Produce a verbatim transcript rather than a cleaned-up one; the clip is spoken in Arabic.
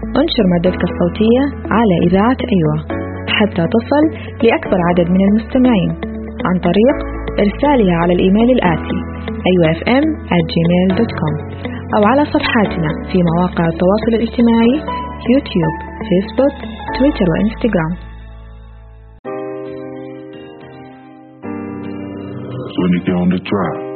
انشر مادتك الصوتية على إذاعة أيوة حتى تصل لأكبر عدد من المستمعين عن طريق إرسالها على الإيميل الآتي أيوة إف إم آت جيميل دوت كوم أو على صفحاتنا في مواقع التواصل الاجتماعي يوتيوب، فيسبوك، تويتر وإنستغرام. When you get on the drop.